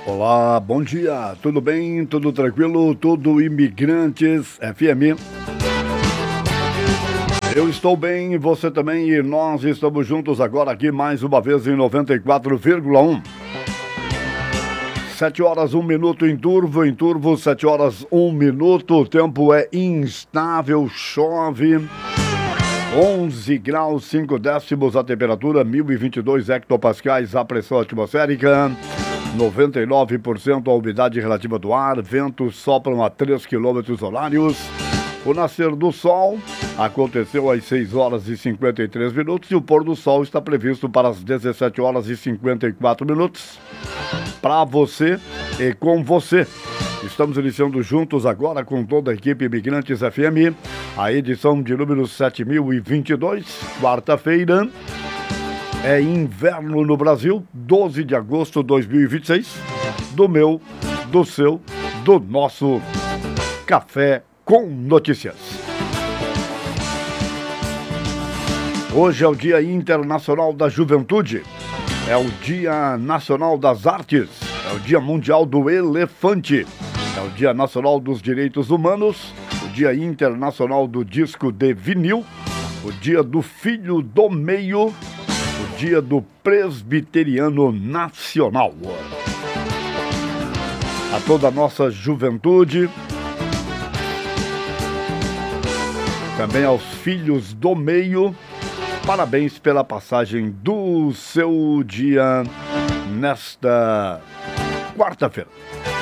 Olá, bom dia, tudo bem? Tudo tranquilo? Tudo Imigrantes FM. Eu estou bem, você também, e nós estamos juntos agora aqui mais uma vez em 94,1. 7 horas, 1 minuto em Turvo, 7 horas, 1 minuto, o tempo é instável, chove, 11 graus, 5 décimos, a temperatura 1022 hectopascais, a pressão atmosférica, 99% a umidade relativa do ar, ventos sopram a 3 quilômetros horários. O nascer do sol aconteceu às 6 horas e 53 minutos e o pôr do sol está previsto para as 17 horas e 54 minutos. Para você e com você. Estamos iniciando juntos agora com toda a equipe Imigrantes FM, a edição de número 7022, quarta-feira. É inverno no Brasil, 12 de agosto de 2026, do meu, do seu, do nosso Café com Notícias. Hoje é o Dia Internacional da Juventude, é o Dia Nacional das Artes, é o Dia Mundial do Elefante, é o Dia Nacional dos Direitos Humanos, o Dia Internacional do Disco de Vinil, o Dia do Filho do Meio, o Dia do Presbiteriano Nacional. A toda a nossa juventude, também aos filhos do meio, parabéns pela passagem do seu dia nesta quarta-feira.